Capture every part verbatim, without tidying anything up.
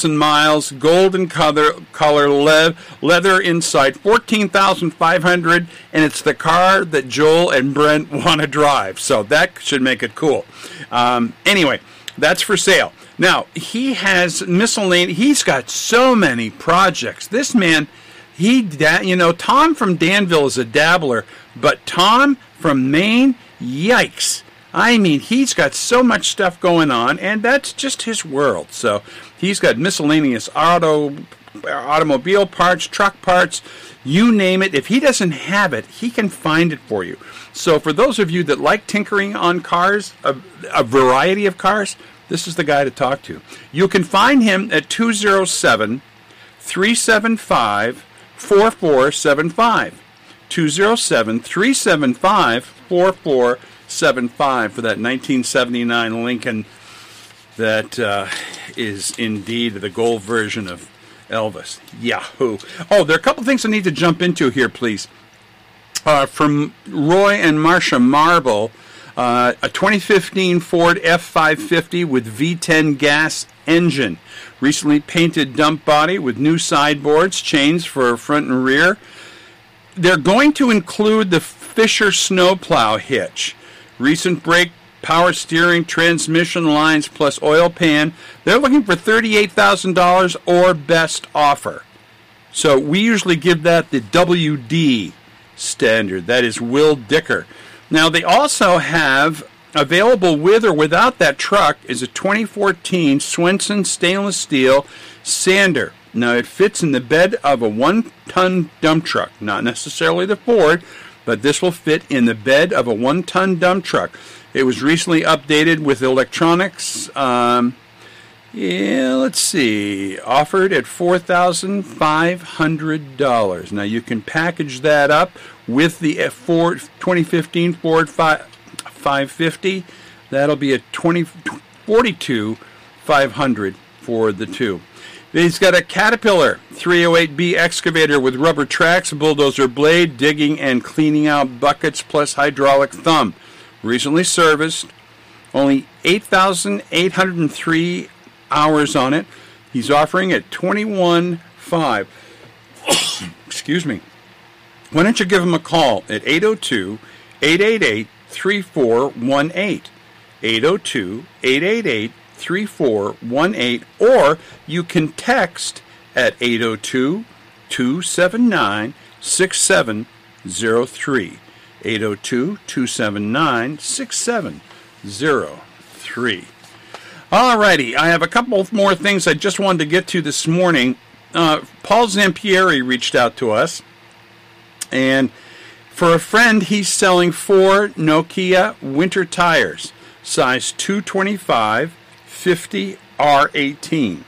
miles, golden color, color le- leather inside, fourteen thousand five hundred, and it's the car that Joel and Brent want to drive. So that should make it cool. Um, anyway, that's for sale. Now, he has miscellaneous, he's got so many projects. This man, he, da- you know, Tom from Danville is a dabbler, but Tom from Maine, yikes. I mean, he's got so much stuff going on, and that's just his world. So he's got miscellaneous auto, automobile parts, truck parts, you name it. If he doesn't have it, he can find it for you. So for those of you that like tinkering on cars, a, a variety of cars, this is the guy to talk to. You can find him at two oh seven, three seven five, four four seven five. two oh seven, three seven five, four four seven five for that nineteen seventy-nine Lincoln that uh, is indeed the gold version of Elvis. Yahoo. Oh, there are a couple things I need to jump into here, please. Uh, from Roy and Marcia Marble, uh, a twenty fifteen Ford F five fifty with V ten gas engine. Recently painted dump body with new sideboards, chains for front and rear. They're going to include the Fisher snowplow hitch. Recent brake, power steering, transmission lines, plus oil pan. They're looking for thirty-eight thousand dollars or best offer. So we usually give that the W D standard. That is Will Dicker. Now, they also have available with or without that truck is a twenty fourteen Swenson stainless steel sander. Now, it fits in the bed of a one-ton dump truck. Not necessarily the Ford, but this will fit in the bed of a one-ton dump truck. It was recently updated with electronics. Um, yeah, let's see. Offered at four thousand five hundred dollars. Now, you can package that up with the Ford twenty fifteen Ford five fifty. That'll be a twenty forty-two five hundred for the two. He's got a Caterpillar three oh eight B excavator with rubber tracks, bulldozer blade, digging and cleaning out buckets, plus hydraulic thumb. Recently serviced, only eight thousand eight hundred three hours on it. He's offering at twenty-one five. Excuse me. Why don't you give him a call at eight oh two, eight eight eight, three four one eight. eight oh two, eight eight eight, three four one eight, or you can text at eight oh two, two seven nine, six seven oh three. eight oh two, two seven nine, six seven oh three. Alrighty, I have a couple more things I just wanted to get to this morning. Uh, Paul Zampieri reached out to us, and for a friend, he's selling four Nokia winter tires, size two twenty-five, fifty, R eighteen.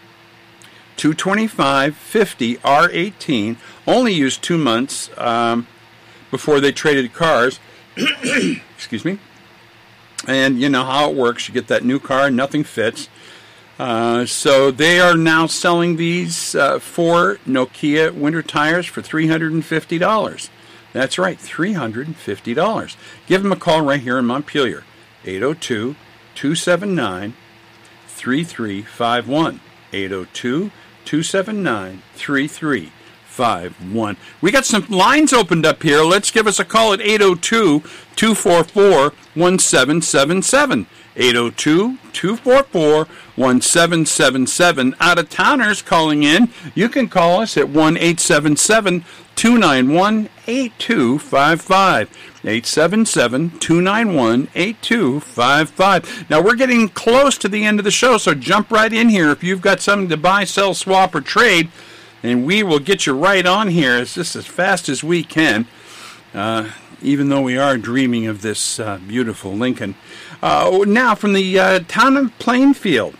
two twenty-five, fifty, R eighteen, only used two months um, before they traded cars. Excuse me. And you know how it works. You get that new car, nothing fits. Uh, so they are now selling these uh, four Nokia winter tires for three hundred fifty dollars. That's right, three hundred fifty dollars. Give them a call right here in Montpelier, eight oh two, two seven nine, three three five one. eight oh two, two seven nine, three three five one. We got some lines opened up here. Let's give us a call at eight oh two, two four four, one seven seven seven. eight oh two, two four four, one seven seven seven. Out-of-towners calling in, you can call us at one eight seven seven, two nine one, eight two five five. eight seven seven, two nine one, eight two five five. Now, we're getting close to the end of the show, so jump right in here if you've got something to buy, sell, swap, or trade, and we will get you right on here as just as fast as we can, uh, even though we are dreaming of this uh, beautiful Lincoln. Uh, now, from the uh, town of Plainfield,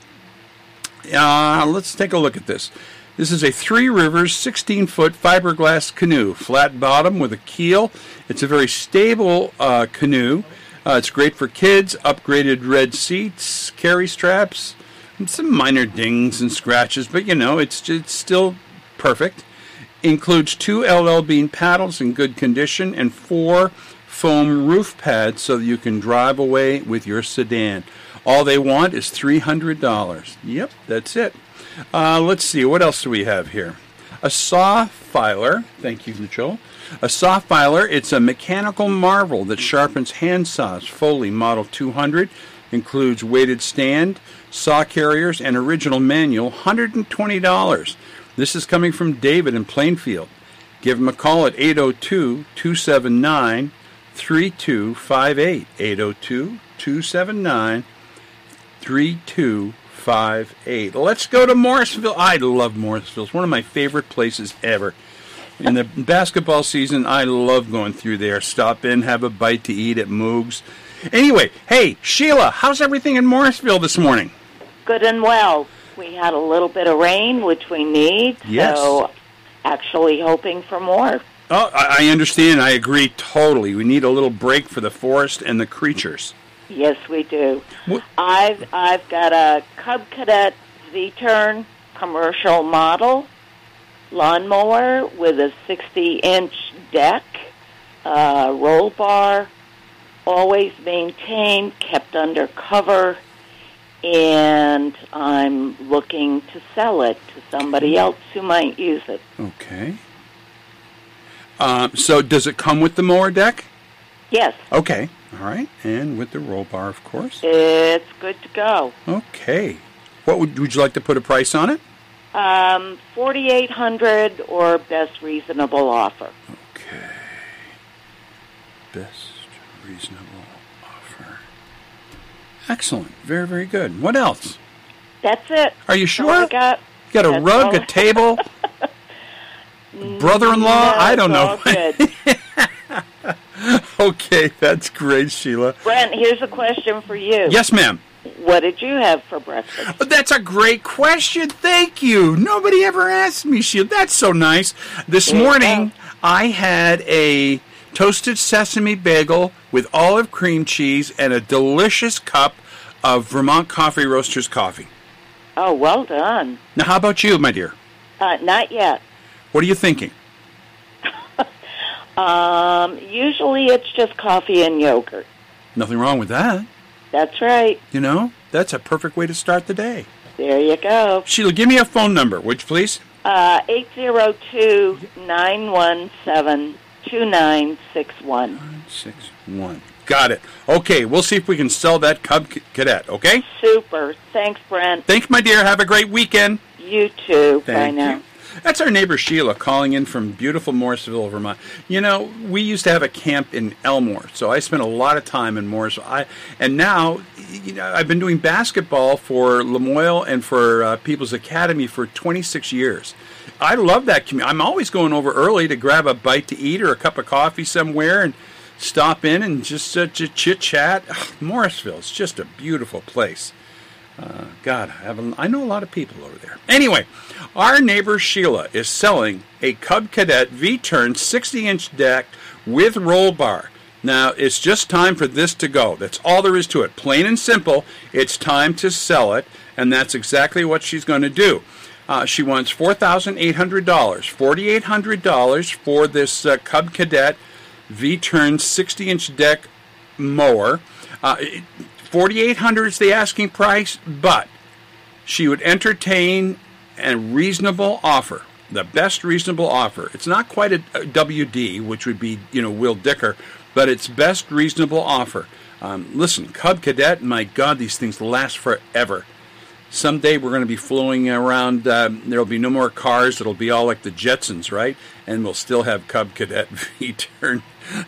uh, let's take a look at this. This is a Three Rivers sixteen-foot fiberglass canoe, flat bottom with a keel. It's a very stable uh, canoe. Uh, it's great for kids, upgraded red seats, carry straps, and some minor dings and scratches, but you know, it's, it's still perfect. Includes two L L Bean paddles in good condition and four foam roof pads so that you can drive away with your sedan. All they want is three hundred dollars. Yep, that's it. Uh, let's see, what else do we have here? A saw filer. Thank you, Joel. A saw filer. It's a mechanical marvel that sharpens hand saws. Foley Model two hundred. Includes weighted stand, saw carriers, and original manual. one hundred twenty dollars. This is coming from David in Plainfield. Give him a call at eight oh two, two seven nine, three two five eight. eight oh two, two seven nine, three two five eight. Let's go to Morrisville. I love Morrisville. It's one of my favorite places ever. In the basketball season, I love going through there. Stop in, have a bite to eat at Moog's. Anyway, hey, Sheila, how's everything in Morrisville this morning? Good and well. We had a little bit of rain, which we need, yes. So actually hoping for more. Oh, I understand. I agree totally. We need a little break for the forest and the creatures. Yes, we do. What? I've I've got a Cub Cadet Z-Turn commercial model lawnmower with a sixty-inch deck, uh, roll bar, always maintained, kept under cover, and I'm looking to sell it to somebody else who might use it. Okay. Um, so does it come with the mower deck? Yes. Okay. All right. And with the roll bar, of course. It's good to go. Okay. What would, would you like to put a price on it? Um, forty-eight hundred dollars or best reasonable offer. Okay. Best reasonable offer. Excellent. Very, very good. What else? That's it. Are you That's sure? all I got. You got a That's rug, all. a table, brother-in-law? No, I don't know. All good. Okay, that's great, Sheila. Brent, here's a question for you. Yes, ma'am. What did you have for breakfast? Oh, that's a great question. Thank you. Nobody ever asked me, Sheila. That's so nice. This There you morning, go. I had a toasted sesame bagel with olive cream cheese and a delicious cup of Vermont Coffee Roasters coffee. Oh, well done. Now, how about you, my dear? Uh, not yet. What are you thinking? Um, usually it's just coffee and yogurt. Nothing wrong with that. That's right. You know, that's a perfect way to start the day. There you go. Sheila, give me a phone number, would you please? Uh, eight zero two, nine one seven, two nine six one. nine six one. Got it. Okay, we'll see if we can sell that Cub C- Cadet, okay? Super. Thanks, Brent. Thanks, my dear. Have a great weekend. You too. Thank Bye now. you. That's our neighbor Sheila calling in from beautiful Morrisville, Vermont. You know, we used to have a camp in Elmore, so I spent a lot of time in Morrisville. I, and now, you know, I've been doing basketball for Lamoille and for uh, People's Academy for twenty-six years. I love that community. I'm always going over early to grab a bite to eat or a cup of coffee somewhere and stop in and just uh, chit-chat. Morrisville is just a beautiful place. Uh, God, I, have a, I know a lot of people over there. Anyway, our neighbor Sheila is selling a Cub Cadet V-Turn sixty-inch deck with roll bar. Now, it's just time for this to go. That's all there is to it. Plain and simple, it's time to sell it, and that's exactly what she's going to do. Uh, she wants four thousand eight hundred dollars, four thousand eight hundred dollars for this uh, Cub Cadet V-Turn sixty-inch deck mower. Uh, four thousand eight hundred dollars is the asking price, but she would entertain a reasonable offer, the best reasonable offer. It's not quite a, a W D, which would be, you know, Will Dicker, but it's best reasonable offer. Um, listen, Cub Cadet, my God, these things last forever. Someday we're going to be flowing around. Um, there'll be no more cars. It'll be all like the Jetsons, right? And we'll still have Cub Cadet V-Turn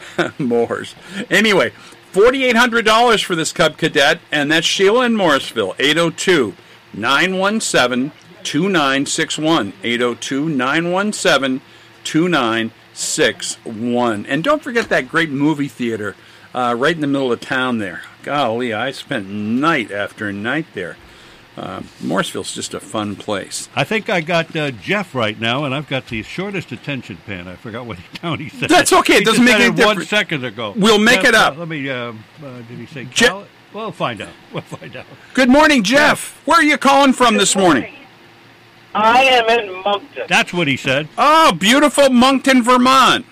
mowers. Anyway, four thousand eight hundred dollars for this Cub Cadet, and that's Sheila in Morrisville, eight oh two, nine one seven, two nine six one, eight oh two, nine one seven, two nine six one. And don't forget that great movie theater uh, right in the middle of town there. Golly, I spent night after night there. Uh, Morrisville's just a fun place. I think I got uh, Jeff right now, and I've got the shortest attention span. I forgot what town he said. That's okay. It he doesn't just make said any it difference. One second ago. We'll make Jeff, it up. Uh, let me. Uh, uh, did he say Je- Cal? We'll find out. We'll find out. Good morning, Jeff. Where are you calling from this morning? I am in Moncton. That's what he said. Oh, beautiful Moncton, Vermont.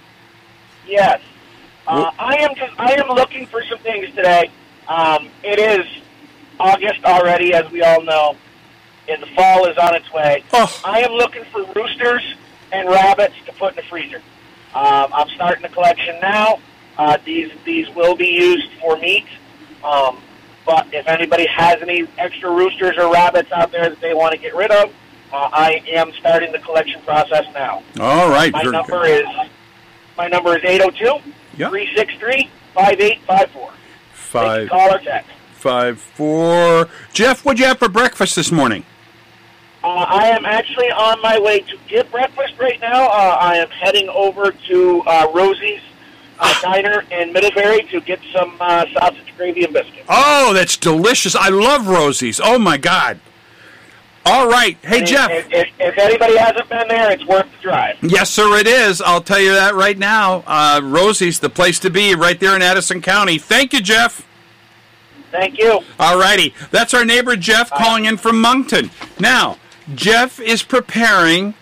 Yes. Uh, I am just, I am looking for some things today. Um, it is August already, as we all know. and the fall is on its way. Oh. I am looking for roosters and rabbits to put in the freezer. Um, I'm starting the collection now. Uh, these these will be used for meat. Um, but if anybody has any extra roosters or rabbits out there that they want to get rid of, uh, I am starting the collection process now. All right. My very number good. is my number is eight oh two, three six three, five eight five four. Five. Call or text. Five, four. Jeff, what'd you have for breakfast this morning? Uh, I am actually on my way to get breakfast right now. Uh, I am heading over to uh, Rosie's uh, Diner in Middlebury to get some uh, sausage gravy and biscuits. Oh, that's delicious. I love Rosie's. Oh, my God. All right. Hey, And Jeff. If, if, if anybody hasn't been there, it's worth the drive. Yes, sir, it is. I'll tell you that right now. Uh, Rosie's, the place to be right there in Addison County. Thank you, Jeff. Thank you. All righty. That's our neighbor, Jeff, calling in from Moncton. Now, Jeff is preparing...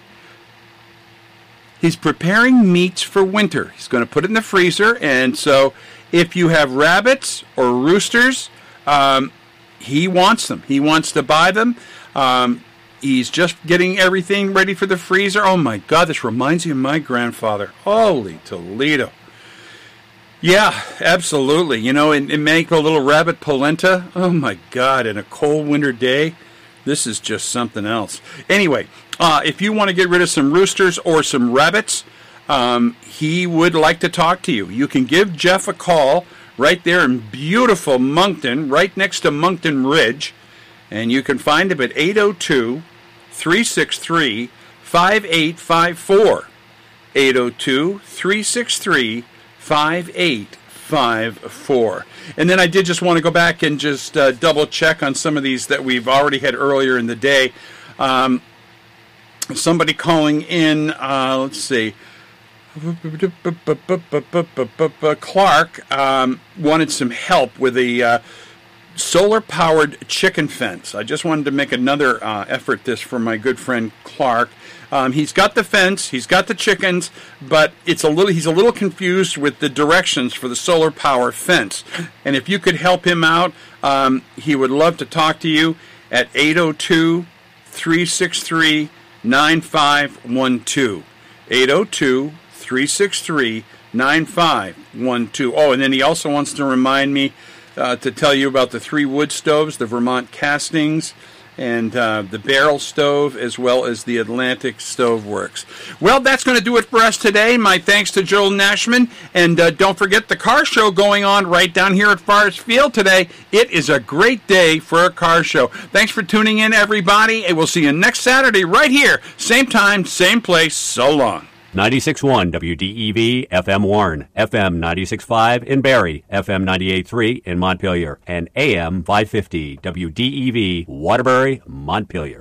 He's preparing meats for winter. He's going to put it in the freezer, and so if you have rabbits or roosters, um, he wants them. He wants to buy them. Um, he's just getting everything ready for the freezer. Oh, my God, this reminds me of my grandfather. Holy Toledo. Yeah, absolutely. You know, and, and make a little rabbit polenta. Oh, my God, in a cold winter day, this is just something else. Anyway, uh, if you want to get rid of some roosters or some rabbits, um, he would like to talk to you. You can give Jeff a call right there in beautiful Moncton, right next to Moncton Ridge, and you can find him at eight oh two, three six three, five eight five four. eight oh two, three six three, five eight five four. And then I did just want to go back and just uh, double check on some of these that we've already had earlier in the day. Um, somebody calling in, uh, let's see, Clark um, wanted some help with a uh, solar-powered chicken fence. I just wanted to make another uh, effort this for my good friend Clark. Um, he's got the fence, he's got the chickens, but it's a little he's a little confused with the directions for the solar power fence. And if you could help him out, um, he would love to talk to you at eight oh two, three six three, nine five one two. eight oh two, three six three, nine five one two. Oh, and then he also wants to remind me uh, to tell you about the three wood stoves, the Vermont Castings, and uh, the barrel stove, as well as the Atlantic Stove Works. Well, that's going to do it for us today. My thanks to Joel Nashman. And uh, don't forget the car show going on right down here at Forest Field today. It is a great day for a car show. Thanks for tuning in, everybody. And we'll see you next Saturday right here. Same time, same place. So long. ninety-six point one W D E V F M Warren, F M ninety-six point five in Barrie, F M ninety-eight point three in Montpelier, and A M five fifty W D E V Waterbury, Montpelier.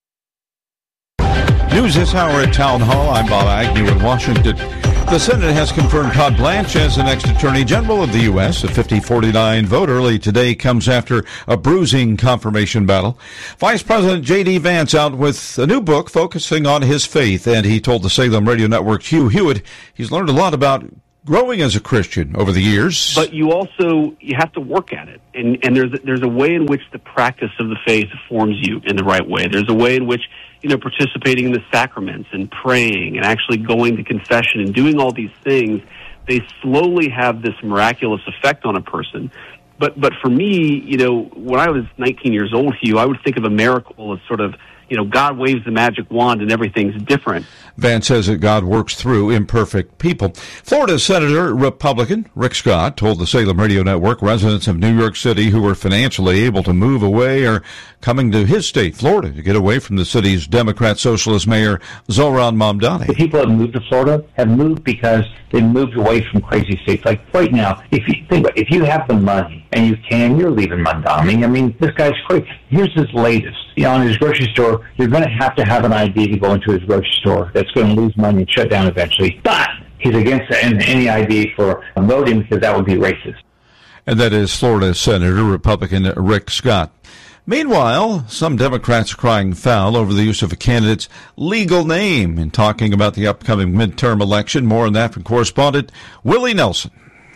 News this hour at Town Hall. I'm Bob Agnew in Washington. The Senate has confirmed Todd Blanche as the next Attorney General of the U S A fifty forty-nine vote early today comes after a bruising confirmation battle. Vice President J D. Vance out with a new book focusing on his faith, and he told the Salem Radio Network's Hugh Hewitt he's learned a lot about growing as a Christian over the years. But you also, you have to work at it. And, and there's, there's a way in which the practice of the faith forms you in the right way. There's a way in which, you know, participating in the sacraments and praying and actually going to confession and doing all these things, they slowly have this miraculous effect on a person. But, but for me, you know, when I was nineteen years old, Hugh, I would think of a miracle as sort of, you know, God waves the magic wand and everything's different. Vance says that God works through imperfect people. Florida Senator Republican Rick Scott told the Salem Radio Network residents of New York City who were financially able to move away are coming to his state, Florida, to get away from the city's Democrat Socialist Mayor Zohran Mamdani. The people that moved to Florida have moved because they moved away from crazy states. Like right now, if you think about it, if you have the money and you can, you're leaving Mamdani. I mean, this guy's crazy. Here's his latest. You know, in his grocery store, you're going to have to have an I D to go into his grocery store. That's going to lose money and shut down eventually. But he's against any I D for voting because that would be racist. And that is Florida Senator Republican Rick Scott. Meanwhile, some Democrats are crying foul over the use of a candidate's legal name in talking about the upcoming midterm election. More on that from correspondent Willie Nelson.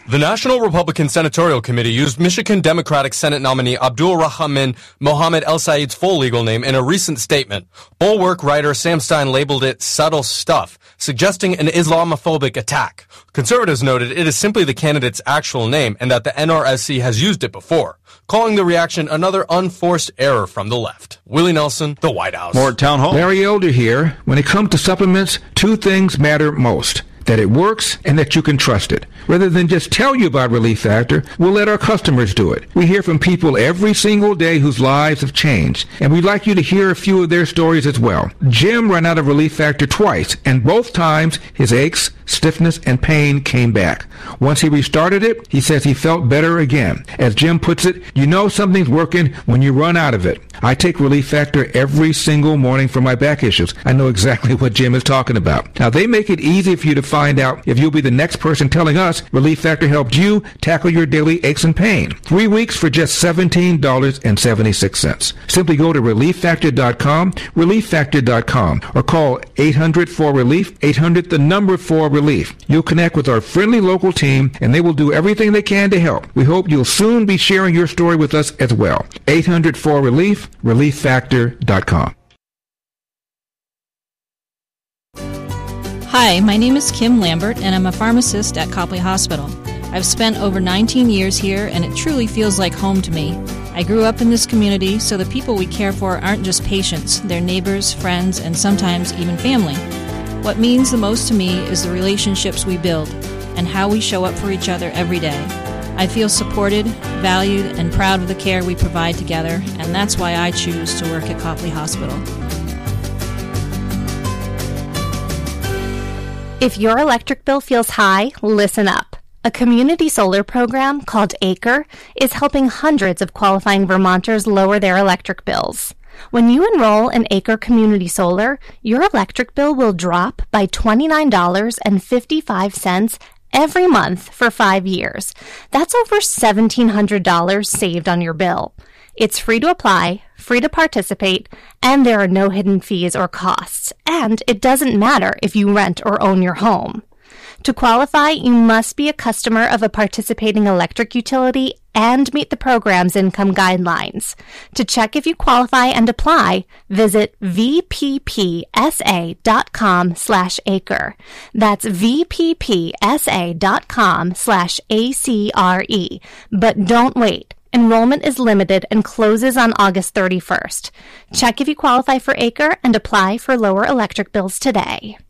The National Republican Senatorial Committee used Michigan Democratic Senate nominee Abdul Rahman Mohammed El Said's full legal name in a recent statement. Bulwark writer Sam Stein labeled it subtle stuff, suggesting an Islamophobic attack. Conservatives noted it is simply the candidate's actual name and that the N R S C has used it before, calling the reaction another unforced error from the left. Willie Nelson, The White House. More Town Hall. Larry Elder here. When it comes to supplements, two things matter most. That it works and that you can trust it. Rather than just tell you about Relief Factor, we'll let our customers do it. We hear from people every single day whose lives have changed, and we'd like you to hear a few of their stories as well. Jim ran out of Relief Factor twice, and both times his aches, stiffness, and pain came back. Once he restarted it, he says he felt better again. As Jim puts it, you know something's working when you run out of it. I take Relief Factor every single morning for my back issues. I know exactly what Jim is talking about. Now, they make it easy for you to find out if you'll be the next person telling us Relief Factor helped you tackle your daily aches and pain. Three weeks for just seventeen dollars and seventy-six cents. Simply go to relief factor dot com, relief factor dot com, or call eight hundred four relief, eight hundred the number four relief. You'll connect with our friendly local team, and they will do everything they can to help. We hope you'll soon be sharing your story with us as well. eight hundred four relief, relief factor dot com. Hi, my name is Kim Lambert, and I'm a pharmacist at Copley Hospital. I've spent over nineteen years here, and it truly feels like home to me. I grew up in this community, so the people we care for aren't just patients, they're neighbors, friends, and sometimes even family. What means the most to me is the relationships we build and how we show up for each other every day. I feel supported, valued, and proud of the care we provide together, and that's why I choose to work at Copley Hospital. If your electric bill feels high, listen up. A community solar program called Acre is helping hundreds of qualifying Vermonters lower their electric bills. When you enroll in Acre Community Solar, your electric bill will drop by twenty-nine dollars and fifty-five cents every month for five years. That's over seventeen hundred dollars saved on your bill. It's free to apply, free to participate, and there are no hidden fees or costs. And it doesn't matter if you rent or own your home. To qualify, you must be a customer of a participating electric utility and meet the program's income guidelines. To check if you qualify and apply, visit v p p s a dot com slash acre. That's v p p s a dot com slash A C R E. But don't wait. Enrollment is limited and closes on August thirty-first. Check if you qualify for Acre and apply for lower electric bills today.